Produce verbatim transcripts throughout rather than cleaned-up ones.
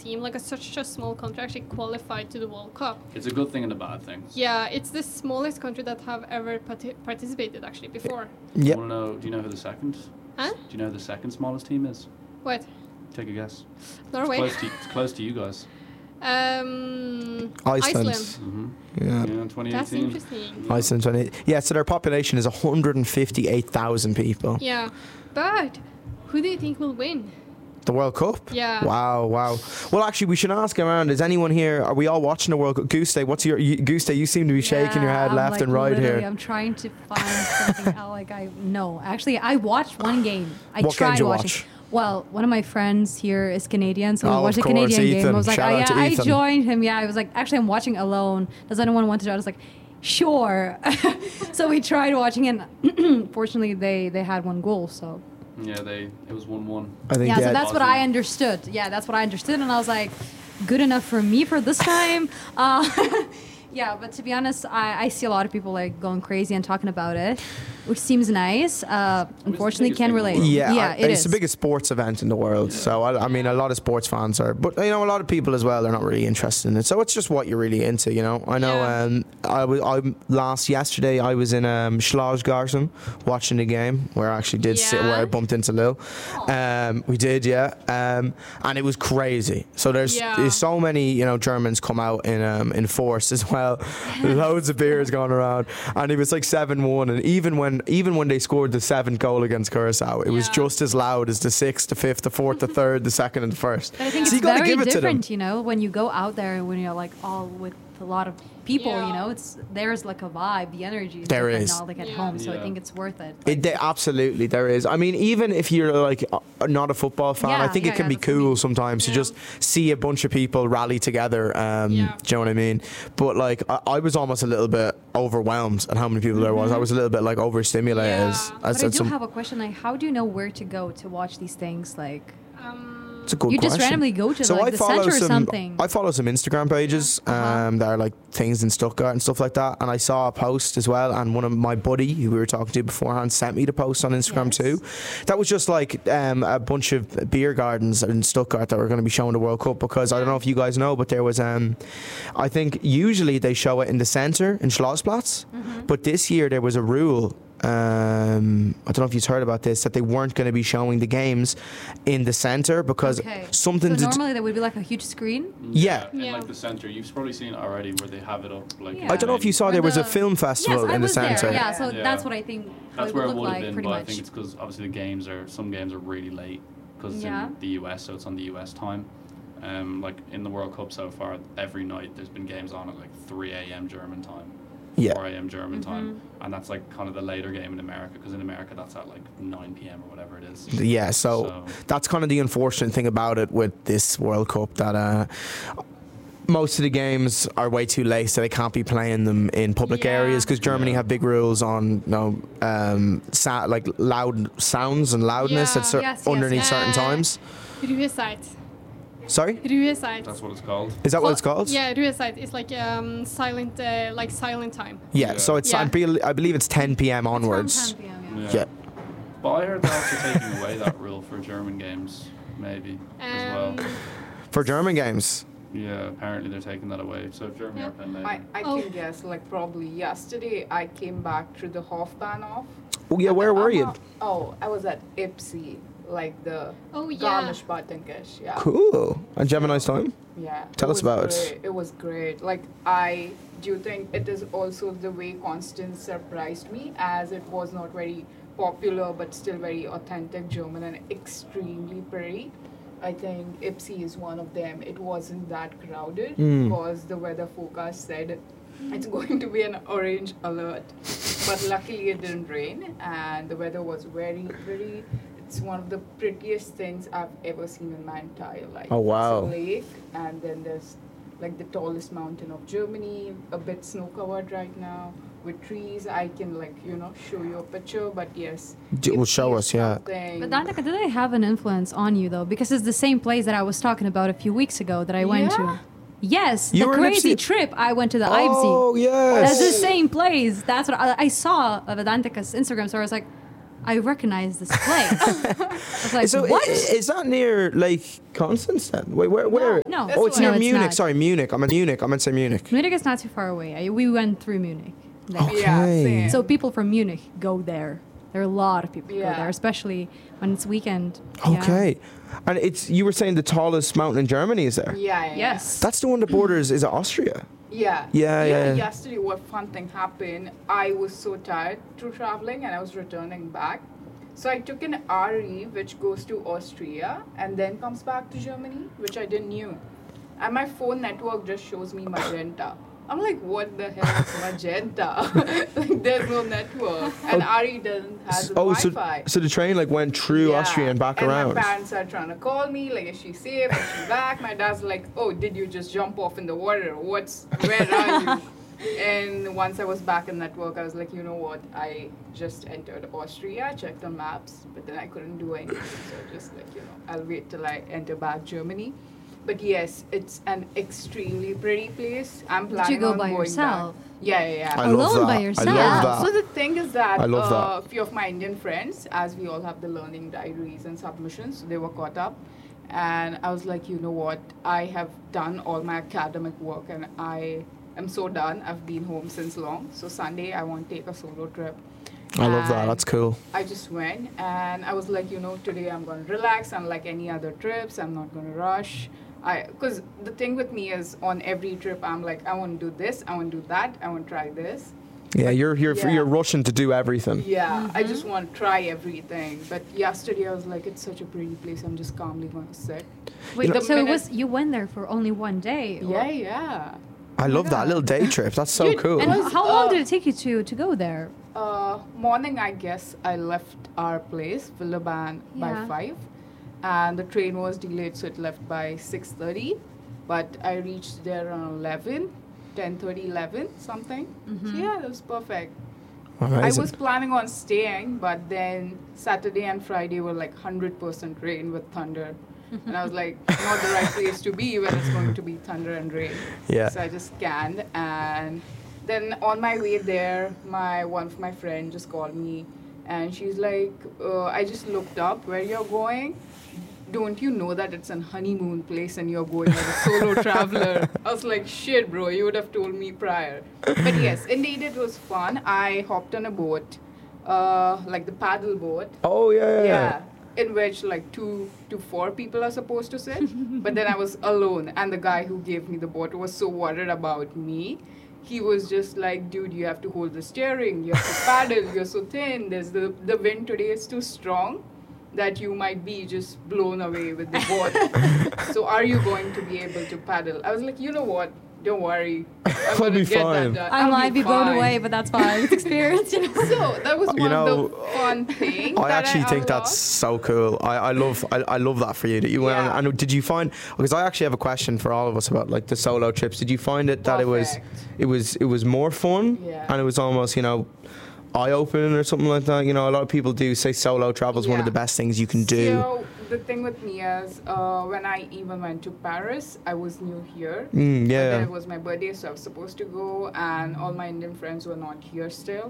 team, like a, such a small country, actually qualified to the World Cup. It's a good thing and a bad thing. Yeah, it's the smallest country that have ever parti- participated actually before. Yeah. Do you, know, do you know who the second? Huh? Do you know who the second smallest team is? What? Take a guess. Norway. It's close to, it's close to you guys. Um, Iceland. Iceland. Mm-hmm. Yeah. Yeah, in twenty eighteen. That's interesting. Iceland twenty. Yeah, so their population is one hundred fifty-eight thousand people. Yeah, but who do you think will win? The World Cup? Yeah. Wow, wow. Well, actually, we should ask around. Is anyone here? Are we all watching the World Cup? Guste, what's your you, Guste? You seem to be shaking your head I'm left like and right literally, here. I'm trying to find something out. Like I no, actually, I watched one game. I What game tried did you watching. watch? Well, one of my friends here is Canadian, so Oh, we of watched a course, Canadian game. Ethan. I was like, Shout oh, out yeah, to I Ethan. joined him. Yeah, I was like, actually, I'm watching alone. Does anyone want to do it? I was like, sure. So we tried watching, and fortunately, they they had one goal. So Yeah, they. It was one-one. I think yeah, yeah, so that's what I understood. Yeah, that's what I understood, and I was like, good enough for me for this time. Uh, yeah, but to be honest, I, I see a lot of people like going crazy and talking about it, which seems nice. Uh, unfortunately, biggest can't thing in the relate. world. Yeah, yeah, I- it it's is. the biggest sports event in the world. So I, I mean, a lot of sports fans are, but you know, a lot of people as well. They're not really interested in it. So it's just what you're really into, you know. I know. Yeah. Um, I was I last yesterday. I was in um, Schlossgarten watching the game where I actually did sit where I Yeah. bumped into Lil. Um, we did, yeah. Um, and it was crazy. So there's Yeah. there's so many you know Germans come out in um, in force as well. Loads of beers going around, and it was like seven one. And even when even when they scored the seventh goal against Curacao, it was Yeah. just as loud as the sixth, the fifth, the fourth, the third, the second, and the first. But I think So you it's gotta very give it to them. different, you know, when you go out there and when you're like all with a lot of people, Yeah. you know, it's there's like a vibe, the energy is There different is. now, like at Yeah. home. So I Yeah. think it's worth it. It de- absolutely there is. I mean, even if you're like uh, not a football fan, I Yeah, think yeah, it can yeah, be that's what I cool mean. sometimes to Yeah. just see a bunch of people rally together. Um, Yeah. Do you know what I mean? But like, I, I was almost a little bit overwhelmed at how many people there was. I was a little bit like overstimulated. Yeah. As, But as, I as do some, have a question. Like, how do you know where to go to watch these things? Like, Um, it's a good you question. just randomly go to So like I the follow center or some. something. I follow some Instagram pages Uh-huh. um, that are like things in Stuttgart and stuff like that. And I saw a post as well, and one of my buddy who we were talking to beforehand sent me the post on Instagram Yes. too. That was just like um, a bunch of beer gardens in Stuttgart that were going to be showing the World Cup. Because I don't know if you guys know, but there was um, I think usually they show it in the centre in Schlossplatz, Mm-hmm. but this year there was a rule. Um, I don't know if you've heard about this, that they weren't going to be showing the games in the centre because okay. something So to d- normally there would be like a huge screen. Yeah. In Yeah. like the center, you've probably seen it already where they have it up. Like Yeah. I don't know if you saw Or there was a the- film festival yes, I in the was there. centre. Yeah, so Yeah. that's what I think. How That's it where would it look would have like, been, pretty but I much. think it's because obviously the games are some games are really late because it's Yeah. in the U S, so it's on the U S time. Um, like in the World Cup so far, every night there's been games on at like three a.m. German time, Yeah. four a.m. German Mm-hmm. time, and that's like kind of the later game in America because in America that's at like nine p.m. or whatever it is. Yeah, so, So- that's kind of the unfortunate thing about it with this World Cup, that uh, most of the games are way too late, so they can't be playing them in public Yeah. areas because Germany Yeah. have big rules on you know um, sa- like loud sounds and loudness Yeah. at cer- Yes, yes, underneath yes. certain Uh, times. Ruheseit. Sorry, Ruheseit. That's what it's called. is that what it's called? Yeah, Ruheseit is like um, silent, uh, like silent time. Yeah, Yeah. so it's Yeah. I, be- I believe it's ten p.m. onwards. It's from ten p.m., yeah. Yeah. Yeah. But I heard they're also taking away that rule for German games, maybe as well. Um, For German games. Yeah, apparently they're taking that away. So if Germany Yeah. are playing late. I, I Oh. can guess, like probably yesterday I came back through the Hofbahnhof. Oh yeah, And where then were I'm you? not- Oh, I was at Ipsy, like the Oh, yeah. Garmisch-Partenkirche, yeah. Cool. And did you have a nice time? Yeah. Tell us was about it. great. It was great. Like I do you think it is also the way Constance surprised me, as it was not very popular but still very authentic German and extremely pretty. I think Ipsy is one of them. It wasn't that crowded Mm. because the weather forecast said it's going to be an orange alert. But luckily it didn't rain and the weather was very, very, it's one of the prettiest things I've ever seen in my entire life. Oh, wow. It's a lake and then there's like the tallest mountain of Germany, a bit snow covered right now with trees. I can like, you know, show you a picture, but yes. D- well, Ipsy show is us, yeah. something- But Dantica, did they have an influence on you though? Because it's the same place that I was talking about a few weeks ago that I went Yeah? to. Yes, You the were in crazy Ipsy? trip. I went to the Oh Ipsy. yes. That's the same place. That's what I, I saw of Dantica's Instagram story. I was like, I recognize this place. I was like, So i- what? i- is that near Lake Constance then? Wait, where? where? No. Oh, it's No, near it's Munich. not. Sorry, Munich. I meant Munich. I meant to say Munich. Munich is not too far away. I, we went through Munich. Like, Okay. Yeah, same. So people from Munich go there. There are a lot of people who go Yeah. there, especially when it's weekend. Yeah. Okay. And it's you were saying the tallest mountain in Germany is there? yeah, yeah. Yes. That's the one that borders is it Austria? Yeah. Yeah, yeah, yeah. Yesterday, what fun thing happened? I was so tired through traveling, and I was returning back. So I took an R E, which goes to Austria, and then comes back to Germany, which I didn't knew. And my phone network just shows me magenta. I'm like, what the hell is magenta? Like, there's no network, and R E doesn't have the Oh, so, Wi-Fi. so the train like went through Yeah. Austria and back and around. my parents are trying to call me, like, is she safe? Is she back? My dad's like, oh, did you just jump off in the water? What's, where are you? And once I was back in network, I was like, you know what? I just entered Austria, checked on maps, but then I couldn't do anything. So just like, you know, I'll wait till I enter back Germany. But yes, it's an extremely pretty place. I'm planning Did you go on by going yourself? back. Yeah, yeah, yeah. I love Alone that. by I yourself? love Yeah, that. so the thing is that I love uh, that. a few of my Indian friends, as we all have the learning diaries and submissions, so they were caught up. And I was like, you know what? I have done all my academic work and I am so done. I've been home since long. So Sunday, I want to take a solo trip. I love that. And That's cool. I just went and I was like, you know, today I'm going to relax. Unlike any other trips, I'm not going to rush. I, because the thing with me is on every trip, I'm like, I want to do this, I want to do that, I want to try this. Yeah, you're you're yeah. you're rushing to do everything. Yeah, I just want to try everything. But yesterday I was like, it's such a pretty place. I'm just calmly going to sit. Wait, The so it minute- was you went there for only one day? or- Yeah, yeah. I love that God. little day trip. That's so Dude, cool. And was, how long uh, did it take you to to go there? Uh, morning, I guess I left our place, Villaban, by Yeah. five, and the train was delayed, so it left by six thirty. But I reached there around eleven, ten thirty, eleven, something. So yeah, it was perfect. Amazing. I was planning on staying, but then Saturday and Friday were like one hundred percent rain with thunder. And I was like, not the right place to be when it's going to be thunder and rain. Yeah. So I just scanned. And then on my way there, my one of my friends just called me. And she's like, uh, I just looked up where you're going. Don't you know that it's a honeymoon place and you're going as a solo traveler? I was like, shit, bro, you would have told me prior. But yes, indeed, it was fun. I hopped on a boat, uh, like the paddle boat. Oh yeah, yeah. Yeah, in which like two to four people are supposed to sit. But then I was alone, and the guy who gave me the boat was so worried about me. He was just like, dude, you have to hold the steering, you have to paddle, you're so thin, there's the, the wind today is too strong that you might be just blown away with the boat. So are you going to be able to paddle? I was like, you know what? Don't worry. I'm I'll gonna be get fine. that done. I I'll might be blown fine." away, but that's fine. It's experience, you know. So that was one You know, of the fun things. I that actually think unlocked. that's so cool. I, I love I, I love that for you that you went. Yeah. And, and did you find? Because I actually have a question for all of us about like the solo trips. Did you find it that it was Perfect. it was it was more fun Yeah. and it was almost you know eye opening or something like that? You know, a lot of people do say solo travel is one of Yeah. the best things you can do. So the thing with me is, uh, when I even went to Paris, I was new here. Mm, But then yeah. it was my birthday, so I was supposed to go, and all my Indian friends were not here still.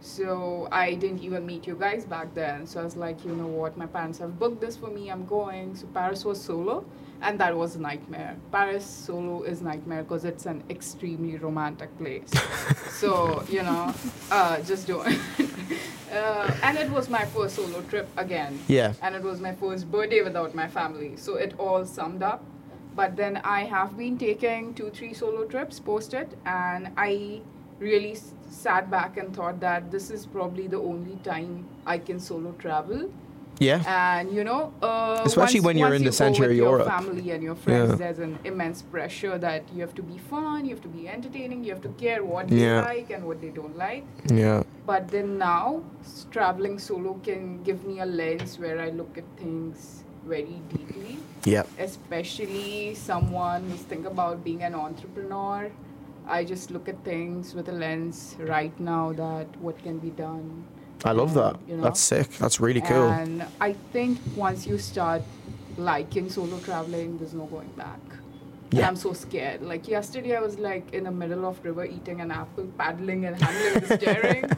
So I didn't even meet you guys back then. So I was like, you know what, my parents have booked this for me, I'm going. So Paris was solo, and that was a nightmare. Paris solo is nightmare because it's an extremely romantic place. So, you know, uh, just do it. uh, and it was my first solo trip again. Yeah. And it was my first birthday without my family. So it all summed up. But then I have been taking two, three solo trips post it, and I really s- sat back and thought that this is probably the only time I can solo travel. Yeah. And you know, uh, Especially once- when you're once in you the go center with of your Europe. family and your friends, Yeah. there's an immense pressure that you have to be fun, you have to be entertaining, you have to care what Yeah. they like and what they don't like. Yeah. But then now, s- traveling solo can give me a lens where I look at things very deeply, Yeah. especially someone who's think about being an entrepreneur. I just look at things with a lens right now that what can be done. I love and, that. you know, That's sick. That's really cool. And I think once you start liking solo traveling, there's no going back. And Yeah. I'm so scared. Like yesterday, I was like in the middle of river eating an apple, paddling and handling the steering.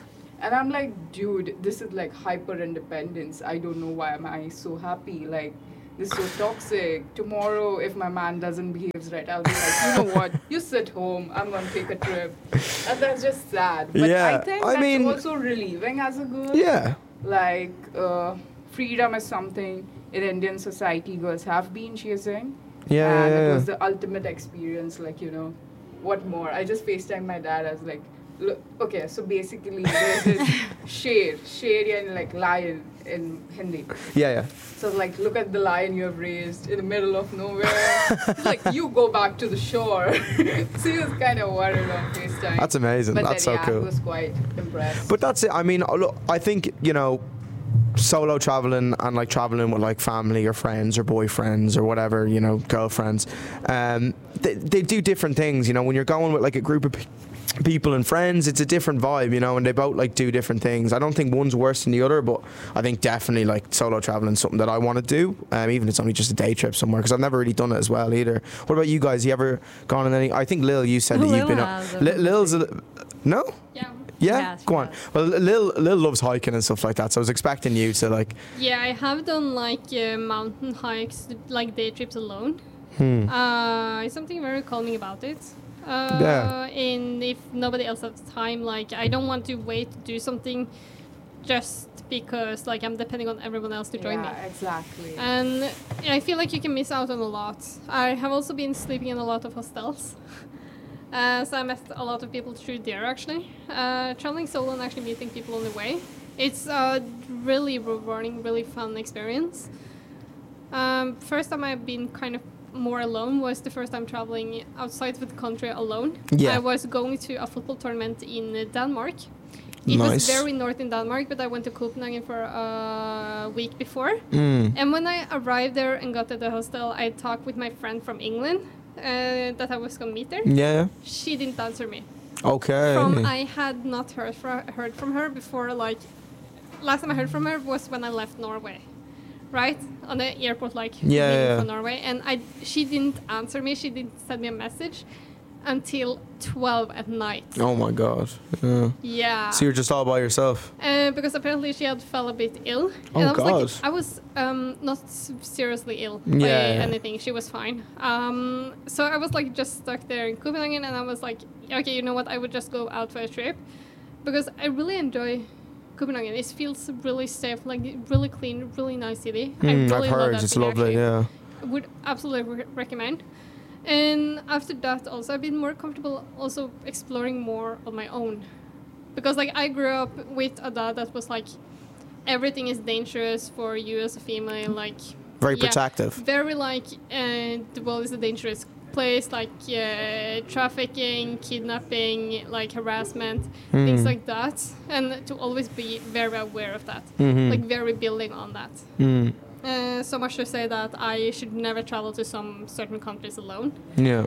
And I'm like, dude, this is like hyper independence. I don't know why am I so happy. Like, this is so toxic. Tomorrow, if my man doesn't behave right, I'll be like, you know what? You sit home. I'm gonna take a trip. And that's just sad. But Yeah, I think I that's mean- also relieving as a girl. Yeah. Like, uh, freedom is something in Indian society girls have been chasing. Yeah, And yeah, it yeah. was the ultimate experience. Like, you know, what more? I just FaceTime my dad. I was like, look, okay, so basically there's this sher, sher and like lion in Hindi. Yeah, yeah. So like, look at the lion you have raised in the middle of nowhere. It's like, you go back to the shore. So he was kind of worried on FaceTime. That's amazing. But That's then, so yeah, cool. I was quite impressed. But that's it. I mean, uh, look, I think, you know, solo traveling and like traveling with like family or friends or boyfriends or whatever, you know, girlfriends, um, they, they do different things. You know, when you're going with like a group of pe- people and friends, it's a different vibe, you know, and they both like do different things. I don't think one's worse than the other, but I think definitely like solo traveling is something that I want to do, um, even if it's only just a day trip somewhere, because I've never really done it as well either. What about you guys? You ever gone on any? I think Lil, you said that Lil you've been. has, on, Li- Lil's a, no. Yeah. Yeah, Yes, go on. yes. Well, Lil, Lil loves hiking and stuff like that, so I was expecting you to like. Yeah, I have done like uh, mountain hikes, like day trips alone. Hmm. Uh, it's something very calming about it. Uh, Yeah. And if nobody else has time, like I don't want to wait to do something just because like I'm depending on everyone else to join me. yeah, exactly. And I feel like you can miss out on a lot. I have also been sleeping in a lot of hostels. Uh, so I met a lot of people through there actually. Uh, traveling solo and actually meeting people on the way. It's a really rewarding, really fun experience. Um, first time I've been kind of more alone was the first time traveling outside of the country alone. Yeah. I was going to a football tournament in uh, Denmark. It Nice. was very north in Denmark, but I went to Copenhagen for a week before. Mm. And when I arrived there and got to the hostel, I talked with my friend from England uh, that I was going to meet there. Yeah. She didn't answer me. Okay. From I had not heard, fro- heard from her before, like, last time I heard from her was when I left Norway. Right? On the airport, like, Yeah, leaving yeah. from Norway. And I, she didn't answer me. She didn't send me a message until twelve at night. Oh my god. Yeah. Yeah. So you're just all by yourself. Uh, because apparently she had fell a bit ill. Oh, and I was God. like, I was um, not s- seriously ill Yeah, by yeah. anything. She was fine. Um, so I was like just stuck there in Copenhagen, and I was like, okay, you know what? I would just go out for a trip because I really enjoy Copenhagen. It feels really safe, like really clean, really nice city. I Mm, really I've love heard that it's city, lovely. actually. Yeah. I would absolutely re- recommend. And after that, also, I've been more comfortable also exploring more on my own. Because, like, I grew up with a dad that was like, everything is dangerous for you as a female. Like, Very yeah, protective. very like, uh, the world is a dangerous place, like uh, trafficking, kidnapping, like harassment, things Mm. like that. And to always be very aware of that, Mhm. like, very building on that. Mm. Uh, so much to say that I should never travel to some certain countries alone. Yeah.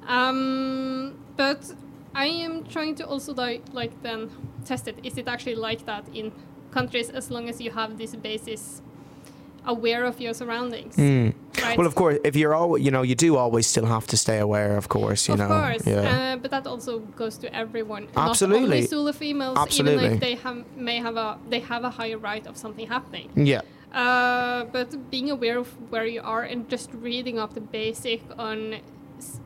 Um, but I am trying to also like, like then test it. Is it actually like that in countries as long as you have this basis aware of your surroundings? Mm. Right? Well, of course, if you're all, you know, you do always still have to stay aware. Of course, you of know. course, Yeah. uh, but that also goes to everyone. Absolutely. Not only Zulu females, Absolutely. even if they have may have a they have a higher right of something happening. yeah. Uh, but being aware of where you are and just reading up the basic on s-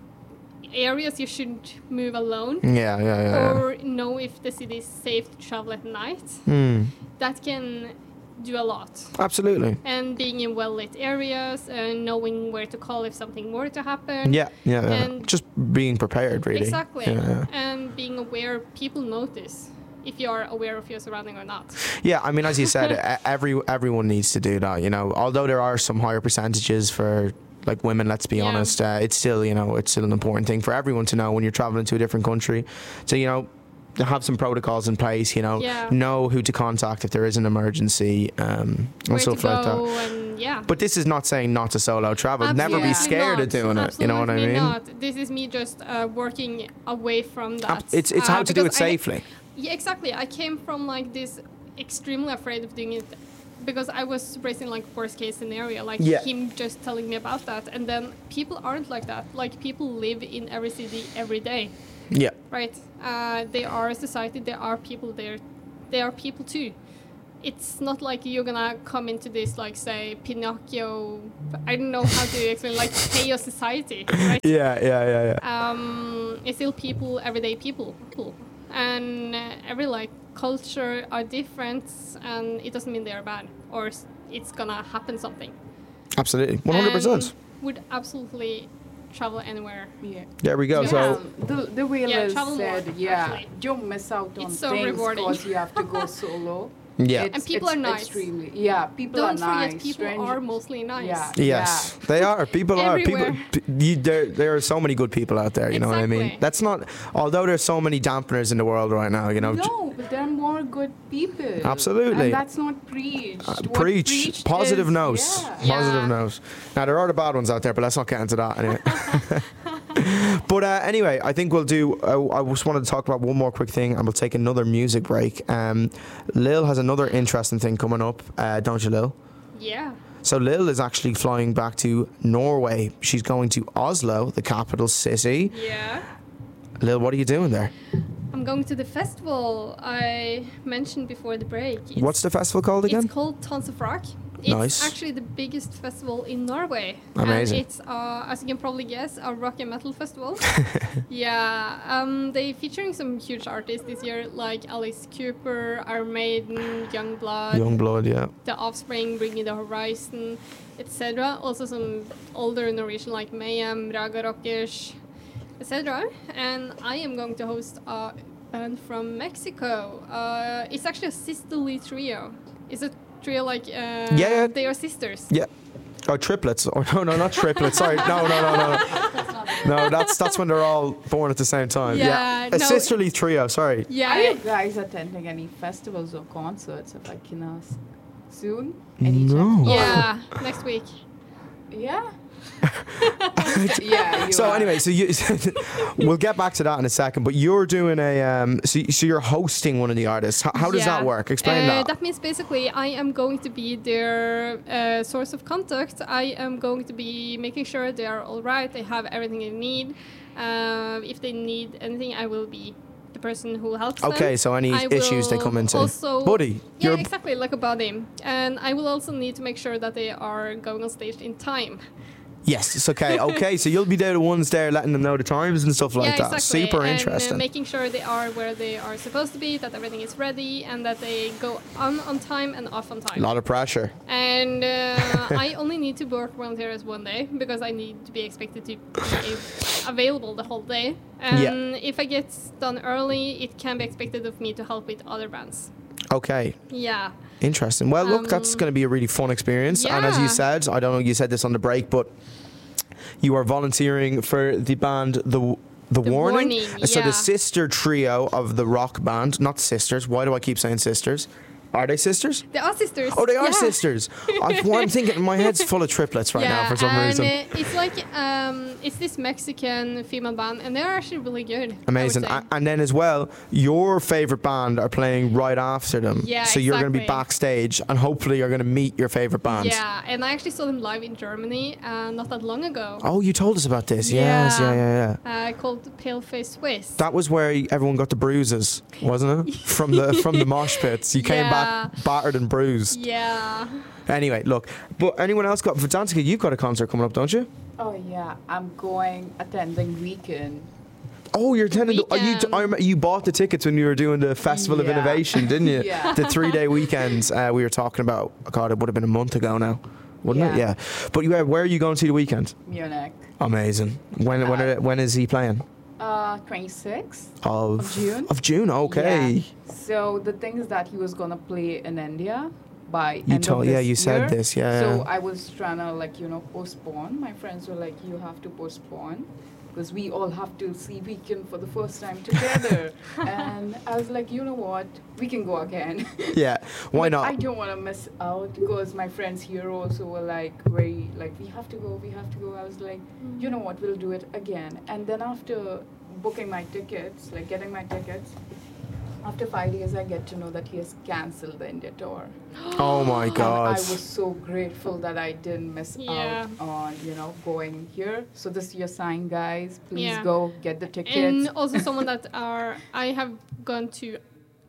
areas you shouldn't move alone, Yeah. Yeah. Yeah. yeah. or know if the city is safe to travel at night, Mm. that can do a lot. Absolutely. And being in well-lit areas and knowing where to call if something were to happen. Yeah. Yeah. yeah. And- Just being prepared, really. Exactly. Yeah. yeah. And being aware, people notice if you are aware of your surrounding or not. Yeah, I mean, as you said, e- every everyone needs to do that. You know, although there are some higher percentages for like women, let's be Yeah. honest, uh, it's still, you know, it's still an important thing for everyone to know when you're traveling to a different country. So, you know, to have some protocols in place. You know, Yeah. know who to contact if there is an emergency, um, and Where stuff to like go that. and yeah. But this is not saying not to solo travel. Never be Absolutely scared not. of doing it. You know what I Absolutely mean? Not. This is me just uh, working away from that. Ab- It's it's Uh, how to do it because I- safely. Yeah, exactly. I came from like this extremely afraid of doing it because I was raised in like worst case scenario, like Yeah. him just telling me about that, and then people aren't like that. Like people live in every city every day, Yeah. right? Uh, they are a society. There are people there they are people too. It's not like you're gonna come into this like say Pinocchio. I don't know how to explain like chaos society, right? Yeah, yeah, yeah, yeah. Um, it's still people, everyday people, and uh, every like culture are different, and it doesn't mean they are bad or s- it's gonna happen something. Absolutely, one hundred percent. And would absolutely travel anywhere. Yeah. There we go. Yeah. So Um, the the way Yeah, Liz travel said, more, yeah, actually. don't miss out on It's so things rewarding. because you have to go solo. yeah. It's, And people it's are nice. Extremely, yeah, people Don't are forget, nice. people are strangers- mostly nice. Yeah. Yes, they are. People are. People. Everywhere. p- You, there, there are so many good people out there. You know what I mean? Exactly. That's not. Although there's so many dampeners in the world right now. You know. j- No, but there are more good people. Absolutely. And that's not preached. uh, What preach. preached Positive is- notes. Yeah. Positive Yeah. notes. Now there are the bad ones out there, but let's not get into that anyway. But uh, anyway, I think we'll do. Uh, I just wanted to talk about one more quick thing, and we'll take another music break. Um, Lil has another interesting thing coming up, uh, don't you, Lil? Yeah. So Lil is actually flying back to Norway. She's going to Oslo, the capital city. Yeah. Lil, what are you doing there? I'm going to the festival I mentioned before the break. It's, What's the festival called again? It's called Tons of Rock. It's Nice. actually the biggest festival in Norway. Amazing. And it's, uh, as you can probably guess, a rock and metal festival. yeah. Um, they featuring some huge artists this year, like Alice Cooper, Iron Maiden, Youngblood, Youngblood, yeah. The Offspring, Bring Me the Horizon, et cetera. Also some older Norwegian like Mayhem, Raga Rockers, et cetera. And I am going to host a band from Mexico. Uh, it's actually a sisterly trio. It's a trio like uh, Yeah, yeah. they are sisters. Yeah. Oh, triplets. Oh, no, no, not triplets. Sorry. No, no, no, no. No, that's that's when they're all born at the same time. Yeah, A no. sisterly trio, sorry. Yeah. Are you guys attending any festivals or concerts, if I can ask? Soon? Anytime? No. Yeah, next week. Yeah. yeah. You So are. anyway, so you, we'll get back to that in a second. But you're doing a um, so, so you're hosting one of the artists. How, how does Yeah. that work? Explain Uh, that. That means basically I am going to be their uh, source of contact. I am going to be making sure they are all right, they have everything they need. Uh, if they need anything, I will be the person who helps them. Okay, so any I issues they will come into. Also, Buddy, yeah, you're exactly, like a buddy. And I will also need to make sure that they are going on stage in time. yes, it's okay. Okay, so you'll be there the ones there letting them know the times and stuff like yeah, that. exactly. Super and, interesting. Uh, making sure they are where they are supposed to be, that everything is ready, and that they go on on time and off on A time. lot of pressure. And uh, I only need to work volunteers one day because I need to be expected to be available the whole day. And Yeah. if I get done early, it can be expected of me to help with other bands. Okay. Yeah. Interesting. Well, look, that's Um, going to be a really fun experience. And as you yeah. said, I don't know, you said this on the break, but you are volunteering for the band The The, The Warning. Warning, So the yeah. sister trio of the rock band, not sisters. Why do I keep saying sisters? Are they sisters? They are sisters. Oh, they are yeah. sisters. I, well, I'm thinking my head's full of triplets right yeah, now for some and reason. Uh, it's like um, it's this Mexican female band, and they're actually really good. I would Amazing. say. A- And then as well, your favorite band are playing right after them. Yeah, So you're going to be exactly. backstage, and hopefully you're going to meet your favorite band. Yeah, and I actually saw them live in Germany uh, not that long ago. Oh, you told us about this. Yes, yeah, yeah, yeah. Uh, called Paleface Swiss. That was where everyone got the bruises, wasn't it? From the from the mosh pits. You came Yeah. back battered and bruised. Yeah. Anyway, look. But anyone else got for Danzig? You've got a concert coming up, don't you? Oh yeah, I'm going attending weekend. Oh, you're attending. The, are you, Weekend. I remember you bought the tickets when you were doing the Festival of Yeah. Innovation, didn't you? Yeah. The three-day weekends uh, we were talking about. God, it would have been a month ago now, wouldn't it? Yeah. Yeah. But you, uh, where are you going to see the weekend? Munich. Amazing. When when are, when is he playing? Uh, twenty-sixth. Of, Of June. Of June. Okay. Yeah. So the thing is that he was gonna play in India by You end told- of yeah, this you said year. this, yeah, So yeah. I was trying to like you know postpone. My friends were like, you have to postpone because we all have to see Weekend for the first time together. And I was like, you know what, we can go again. Yeah. Why But not? I don't want to miss out because my friends here also were like very like we have to go, we have to go. I was like, you know what, we'll do it again. And then after booking my tickets, like getting my tickets, after five days I get to know that he has cancelled the India tour. Oh my And God. I was so grateful that I didn't miss Yeah. out on you know going here. So this is your sign, guys. Please Yeah. go get the tickets. And also someone that are I have gone to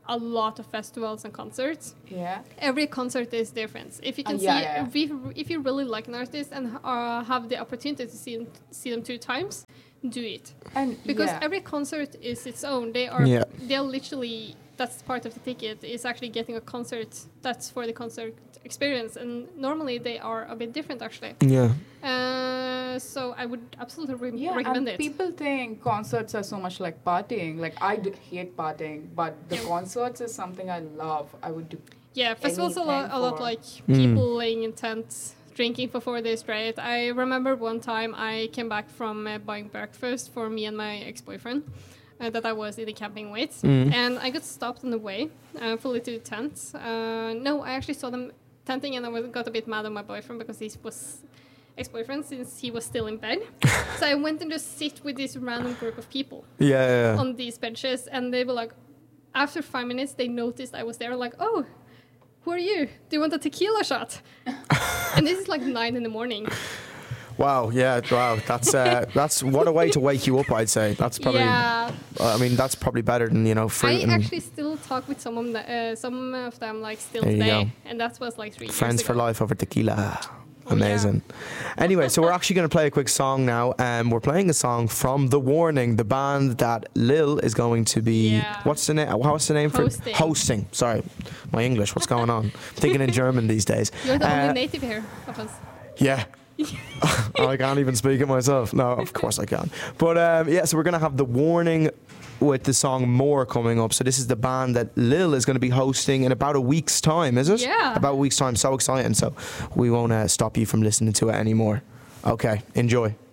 a lot of festivals and concerts. Yeah. Every concert is different. If you can Uh, yeah, see, yeah, yeah. If, you, if you really like an artist and uh, have the opportunity to see them, see them two times, do it. And Because yeah. every concert is its own. They are, Yeah. they're literally, that's part of the ticket, is actually getting a concert that's for the concert experience. And normally they are a bit different, actually. Yeah. Uh, so I would absolutely re- Yeah, recommend and it. people think concerts are so much like partying. Like I d- hate partying, but the Yeah. concerts is something I love. I would do. Yeah, festivals a lot, anything a lot for- like Mm. people laying in tents, drinking for four days straight. I remember one time I came back from uh, buying breakfast for me and my ex-boyfriend uh, that I was in the camping with, Mm. and I got stopped on the way, uh, fully to the tent. Uh, no, I actually saw them tenting, and I was, got a bit mad at my boyfriend because he was ex-boyfriend since he was still in bed. So I went and just sit with this random group of people Yeah. yeah, yeah. on these benches, and they were like, after five minutes, they noticed I was there, like, oh, who are you? Do you want a tequila shot? And this is like nine in the morning. Wow. Yeah. Wow. That's uh, that's what a way to wake you up. I'd say that's probably. Yeah, I mean, that's probably better than, you know, fruit I and actually still talk with some of them, uh, some of them like still There you today, go. and that was like three friends years for ago. life over tequila. Oh, Amazing. Anyway, so we're actually going to play a quick song now. Um, we're playing a song from The Warning, the band that Lil is going to be. Yeah. What's the name? What's the name Hosting. for hosting? Sorry, my English. What's going on? Thinking in German these days. You're the Uh, only native here of us. Yeah. Oh, I can't even speak it myself. No, of course I can. But um, yeah, so we're going to have The Warning with the song More coming up. So this is the band that Lil is going to be hosting in about a week's time, is it? Yeah. About a week's time. So exciting. So we won't uh, stop you from listening to it anymore. Okay, enjoy.